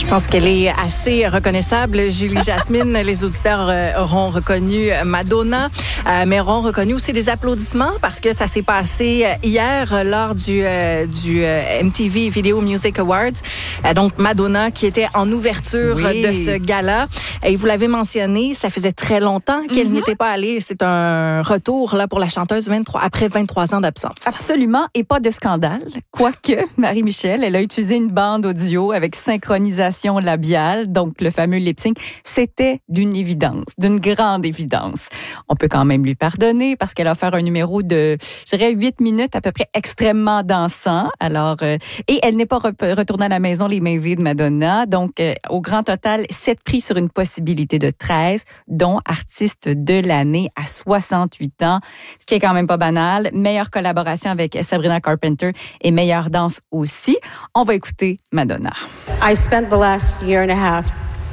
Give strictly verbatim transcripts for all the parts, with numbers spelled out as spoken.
Je pense qu'elle est assez reconnaissable, Julie Jasmine. Les auditeurs euh, auront reconnu Madonna, euh, mais auront reconnu aussi des applaudissements parce que ça s'est passé hier euh, lors du, euh, du euh, M T V Video Music Awards. Euh, donc, Madonna qui était en ouverture oui. de ce gala. Et vous l'avez mentionné, ça faisait très longtemps qu'elle mm-hmm. n'était pas allée. C'est un retour là pour la chanteuse vingt-trois, après vingt-trois ans d'absence. Absolument, et pas de scandale. Quoique, Marie-Michel, elle a utilisé une bande audio avec synchronisation labiale, donc le fameux lip-sync. C'était d'une évidence, d'une grande évidence. On peut quand même lui pardonner parce qu'elle a fait un numéro de, je dirais, huit minutes à peu près extrêmement dansant. Alors, euh, et elle n'est pas re- retournée à la maison les mains vides, Madonna. Donc, euh, au grand total, sept prix sur une possibilité de treize, dont artiste de l'année à soixante-huit ans, ce qui est quand même pas banal. Meilleure collaboration avec Sabrina Carpenter et meilleure danse aussi. On va écouter Madonna. I spent the last year and a half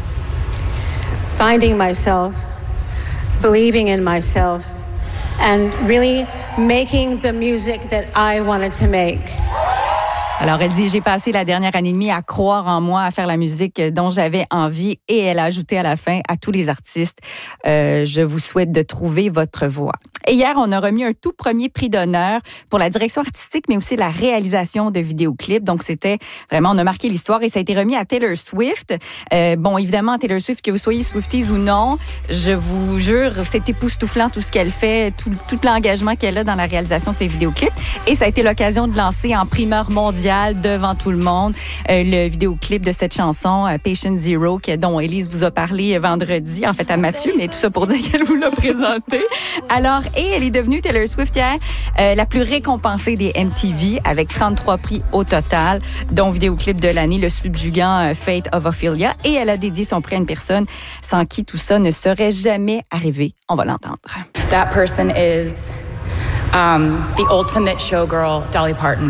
finding myself, believing in myself, and really making the music that I wanted to make. Alors, elle dit, j'ai passé la dernière année et demie à croire en moi, à faire la musique dont j'avais envie. Et elle a ajouté à la fin, à tous les artistes, euh, je vous souhaite de trouver votre voix. Et hier, on a remis un tout premier prix d'honneur pour la direction artistique, mais aussi la réalisation de vidéoclips. Donc, c'était vraiment, on a marqué l'histoire et ça a été remis à Taylor Swift. Euh, bon, évidemment, Taylor Swift, que vous soyez Swifties ou non, je vous jure, c'est époustouflant tout ce qu'elle fait, tout, tout l'engagement qu'elle a dans la réalisation de ses vidéoclips. Et ça a été l'occasion de lancer en primeur mondiale devant tout le monde euh, le vidéoclip de cette chanson, euh, Patient Zero, que, dont Élise vous a parlé vendredi, en fait à Mathieu, mais tout ça pour dire qu'elle vous l'a présenté. Alors, et elle est devenue, Taylor Swift, hier, euh, la plus récompensée des M T V avec trente-trois prix au total, dont vidéoclip de l'année, le subjugant euh, Fate of Ophelia. Et elle a dédié son prix à une personne sans qui tout ça ne serait jamais arrivé. On va l'entendre. That person is um, the ultimate showgirl, Dolly Parton.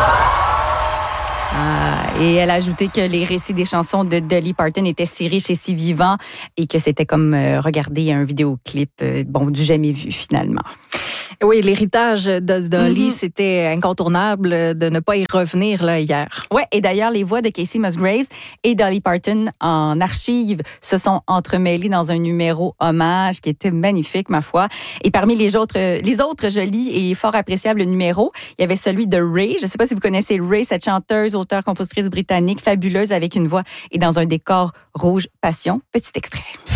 Ah, et elle a ajouté que les récits des chansons de Dolly Parton étaient si riches et si vivants et que c'était comme euh, regarder un vidéoclip euh, bon, du jamais vu finalement. Oui, l'héritage de Dolly, Mm-hmm. c'était incontournable de ne pas y revenir là, hier. Oui, et d'ailleurs, les voix de Casey Musgraves et Dolly Parton en archives se sont entremêlées dans un numéro hommage qui était magnifique, ma foi. Et parmi les autres, les autres jolis et fort appréciables numéros, il y avait celui de Ray. Je ne sais pas si vous connaissez Ray, cette chanteuse, auteure, compositrice britannique, fabuleuse avec une voix et dans un décor rouge passion. Petit extrait.